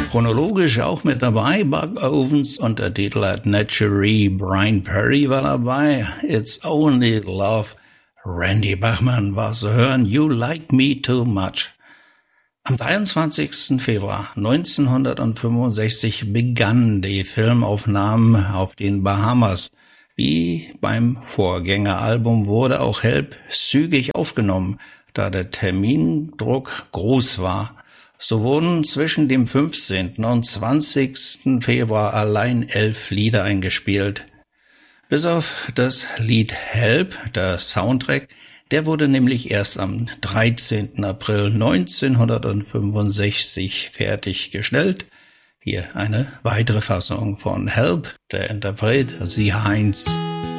Chronologisch auch mit dabei, Buck Owens, und der Titel hat Naturally, Brian Perry war dabei, It's Only Love, Randy Bachman war zu hören, You Like Me Too Much. Am 23. Februar 1965 begannen die Filmaufnahmen auf den Bahamas. Wie beim Vorgängeralbum wurde auch Help zügig aufgenommen, da der Termindruck groß war. So wurden zwischen dem 15. und 20. Februar allein 11 Lieder eingespielt. Bis auf das Lied Help, der Soundtrack, der wurde nämlich erst am 13. April 1965 fertiggestellt. Hier eine weitere Fassung von Help, der Interpret Sie Heinz.